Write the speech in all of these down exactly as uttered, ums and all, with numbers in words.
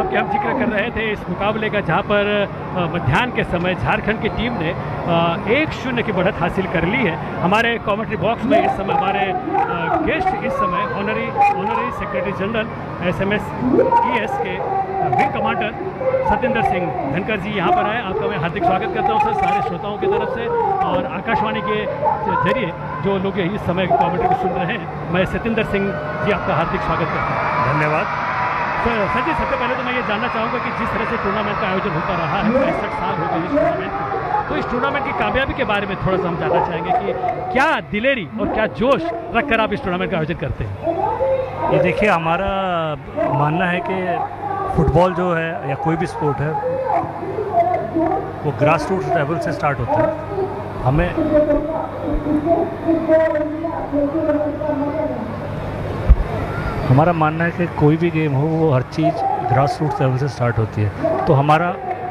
सबके हम जिक्र कर रहे थे इस मुकाबले का, जहां पर मध्याह्न के समय झारखंड की टीम ने एक शून्य की बढ़त हासिल कर ली है। हमारे कमेंट्री बॉक्स में इस समय हमारे गेस्ट इस समय honorary honorary secretary general S M S E S के विंग कमांडर सत्येंद्र सिंह धनकर जी यहाँ पर आए। आपका मैं हार्दिक स्वागत करता हूँ सर, सारे श्रोताओं की तरफ से, और आकाशवाणी के जरिए जो लोग इस समय कमेंट्री को सुन रहे हैं, मैं सत्येंद्र सिंह जी आपका हार्दिक स्वागत करता हूँ। धन्यवाद सर। सर जी, सबसे पहले तो मैं ये जानना चाहूँगा कि जिस तरह से टूर्नामेंट का आयोजन होता रहा है, पैंसठ साल हो गए इस टूर्नामेंट को, तो इस टूर्नामेंट की कामयाबी के बारे में थोड़ा सा हम जानना चाहेंगे कि क्या दिलेरी और क्या जोश रखकर आप इस टूर्नामेंट का आयोजन करते हैं। ये देखिए, हमारा मानना है कि फुटबॉल जो है या कोई भी स्पोर्ट है वो ग्रास रूट लेवल से स्टार्ट होता है। हमें हमारा मानना है कि कोई भी गेम हो वो हर चीज़ ग्रास रूट लेवल से स्टार्ट होती है। तो हमारा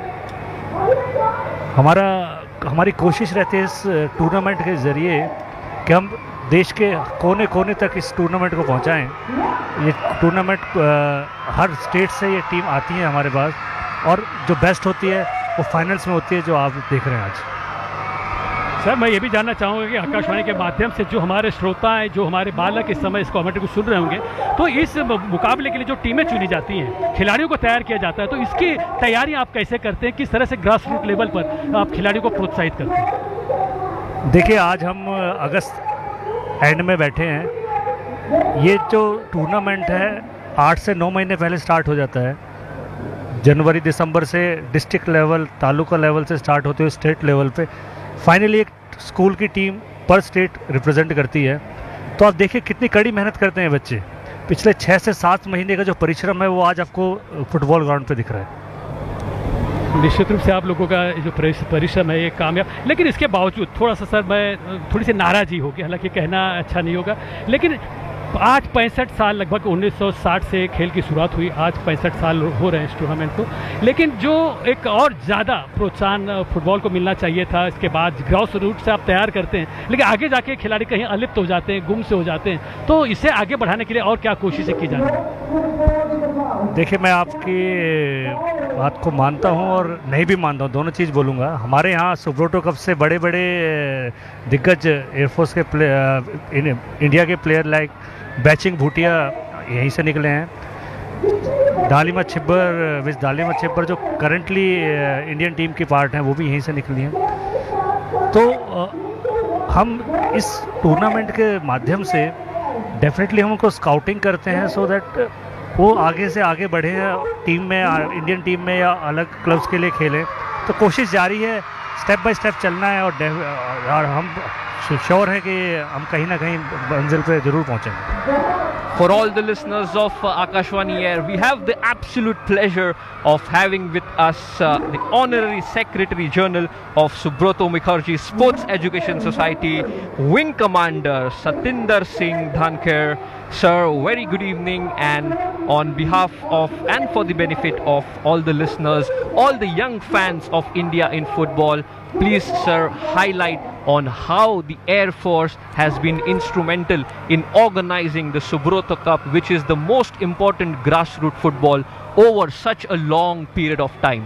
हमारा हमारी कोशिश रहती है इस टूर्नामेंट के ज़रिए कि हम देश के कोने कोने तक इस टूर्नामेंट को पहुंचाएं। ये टूर्नामेंट हर स्टेट से ये टीम आती है हमारे पास, और जो बेस्ट होती है वो फाइनल्स में होती है, जो आप देख रहे हैं आज। सर, मैं ये भी जानना चाहूँगा कि आकाशवाणी के माध्यम से जो हमारे श्रोता हैं, जो हमारे बालक इस समय इस कमेंट्री को सुन रहे होंगे, तो इस मुकाबले के लिए जो टीमें चुनी जाती हैं, खिलाड़ियों को तैयार किया जाता है, तो इसकी तैयारी आप कैसे करते हैं? किस तरह से ग्रास रूट लेवल पर आप खिलाड़ियों को प्रोत्साहित करते हैं? देखिए, आज हम अगस्त एंड में बैठे हैं। ये जो टूर्नामेंट है आठ से नौ महीने पहले स्टार्ट हो जाता है। जनवरी दिसंबर से डिस्ट्रिक्ट लेवल, तालुका लेवल से स्टार्ट होते हुए स्टेट लेवल पे फाइनली एक स्कूल की टीम पर स्टेट रिप्रेजेंट करती है। तो आप देखिए कितनी कड़ी मेहनत करते हैं बच्चे। पिछले छः से सात महीने का जो परिश्रम है वो आज आपको फुटबॉल ग्राउंड पे दिख रहा है। निश्चित रूप से आप लोगों का जो परिश्रम है ये कामयाब, लेकिन इसके बावजूद थोड़ा सा सर मैं थोड़ी सी नाराज़ी होगी, हालांकि कहना अच्छा नहीं होगा, लेकिन आज पैंसठ साल, लगभग उन्नीस सौ साठ से खेल की शुरुआत हुई, आज पैंसठ साल हो रहे हैं इस टूर्नामेंट को, लेकिन जो एक और ज़्यादा प्रोत्साहन फुटबॉल को मिलना चाहिए था, इसके बाद ग्रास रूट से आप तैयार करते हैं, लेकिन आगे जाके खिलाड़ी कहीं अलिप्त हो जाते हैं, गुम से हो जाते हैं, तो इसे आगे बढ़ाने के लिए और क्या कोशिशें की जा रही हैं? देखिए, मैं आपकी बात को मानता हूं और नहीं भी मानता हूं, दोनों चीज़ बोलूँगा। हमारे यहाँ सुब्रोटो कप से बड़े बड़े दिग्गज एयरफोर्स के प्लेयर, इंडिया के प्लेयर लाइक बैचिंग भूटिया यहीं से निकले हैं। दालिमा छिब्बर, मिस दालिमा छिब्बर जो करंटली इंडियन टीम की पार्ट हैं, वो भी यहीं से निकली हैं। तो हम इस टूर्नामेंट के माध्यम से डेफिनेटली हम उनको स्काउटिंग करते हैं सो दैट वो आगे से आगे बढ़े टीम में, इंडियन टीम में या अलग क्लब्स के लिए खेलें। तो कोशिश जारी है, स्टेप बाय स्टेप चलना है, और, और हम श्योर है कि हम कहीं ना कहीं मंजिल पे जरूर पहुंचेंगे। For all the listeners of uh, Akashwani Air, we have the absolute pleasure of having with us uh, the Honorary Secretary General of Subroto Mukherjee Sports Education Society, Wing Commander Satinder Singh Dhankar. Sir, very good evening, and on behalf of and for the benefit of all the listeners, all the young fans of India in football, please sir highlight on how the Air Force has been instrumental in organizing the Subroto Cup, which is the most important grassroots football over such a long period of time.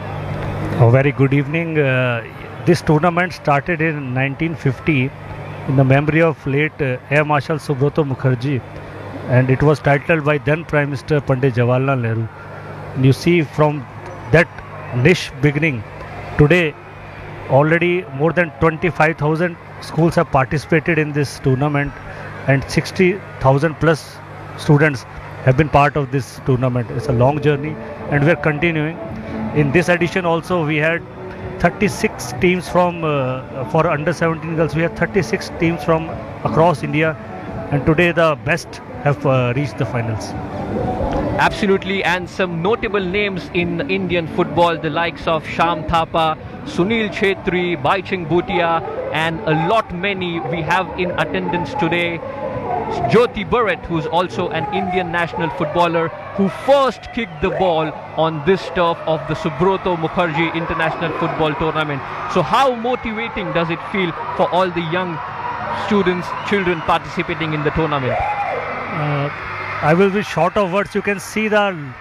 A very good evening. Uh, this tournament started in nineteen fifty in the memory of late uh, Air Marshal Subroto Mukherjee, and it was titled by then Prime Minister Pandit Jawaharlal Nehru. And you see, from that niche beginning, today already more than twenty-five thousand schools have participated in this tournament, and sixty thousand plus students have been part of this tournament. It's a long journey and we're continuing. In this edition also we had thirty-six teams from uh, for under seventeen girls. We had thirty-six teams from across India, and today the best have uh, reached the finals. Absolutely, and some notable names in Indian football, the likes of Sham Thapa, Sunil Chhetri, Baiching Bhutia, and a lot many we have in attendance today. Jyoti Barrett, who's also an Indian national footballer, who first kicked the ball on this turf of the Subroto Mukherjee International Football Tournament. So how motivating does it feel for all the young students, children participating in the tournament? Uh, I will be short of words. You can see the